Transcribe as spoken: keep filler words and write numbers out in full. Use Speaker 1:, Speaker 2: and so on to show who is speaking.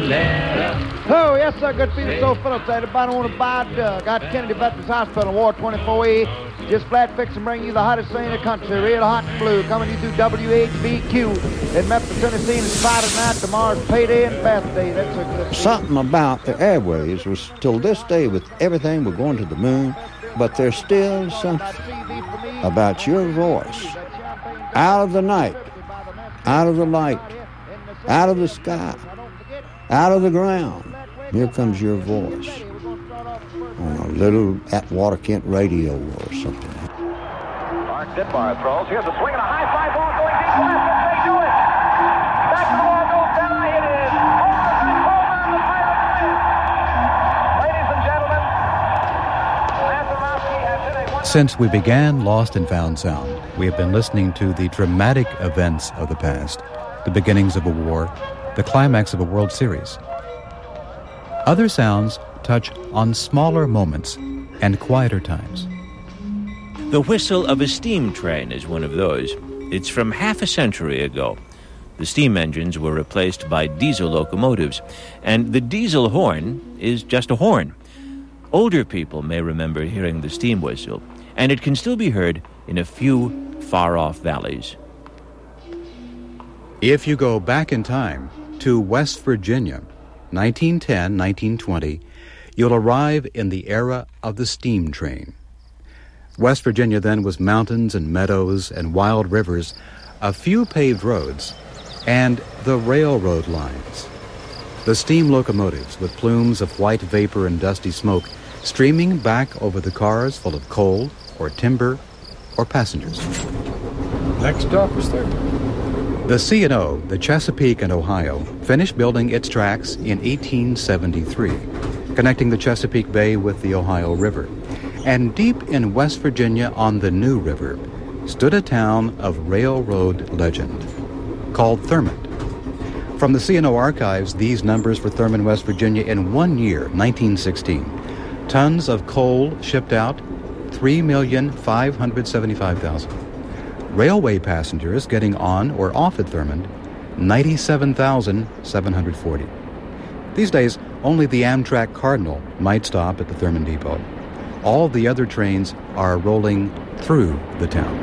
Speaker 1: Oh, yes, sir. Good feeling so Phillips. Everybody want to buy uh, got Kennedy Veterans Hospital, War twenty-four E. Just flat fix and bring you the hottest thing in the country. Real hot and blue. Coming to you through W H B Q in Memphis, Tennessee. And it's Friday night. Tomorrow's payday and bath day. That's a good
Speaker 2: Something about the airways was till this day with everything, we're going to the moon, but there's still something about your voice. Out of the night, out of the light, out of the sky, out of the ground, here comes your voice on a little Atwater Kent radio or something.
Speaker 3: Mark Ditmar throws. Here's a swing and a high fly ball going deep left. They do it. Back to the wall goes down. It is home run the Pirates win. Ladies and gentlemen, Mazeroski has hit a one.
Speaker 4: Since we began Lost and Found Sound, we have been listening to the dramatic events of the past, the beginnings of a war, the climax of a World Series. Other sounds touch on smaller moments and quieter times.
Speaker 5: The whistle of a steam train is one of those. It's from half a century ago. The steam engines were replaced by diesel locomotives, and the diesel horn is just a horn. Older people may remember hearing the steam whistle, and it can still be heard in a few far-off valleys.
Speaker 4: If you go back in time to West Virginia, nineteen ten, nineteen twenty, you'll arrive in the era of the steam train. West Virginia then was mountains and meadows and wild rivers, a few paved roads, and the railroad lines. The steam locomotives with plumes of white vapor and dusty smoke streaming back over the cars full of coal or timber or passengers.
Speaker 6: Next stop is there.
Speaker 4: The C and O, the Chesapeake and Ohio, finished building its tracks in eighteen seventy-three, connecting the Chesapeake Bay with the Ohio River. And deep in West Virginia on the New River stood a town of railroad legend called Thurmond. From the C and O archives, these numbers for Thurmond, West Virginia in one year, nineteen sixteen. Tons of coal shipped out, three million five hundred seventy-five thousand. Railway passengers getting on or off at Thurmond, ninety-seven thousand seven hundred forty. These days, only the Amtrak Cardinal might stop at the Thurmond Depot. All the other trains are rolling through the town.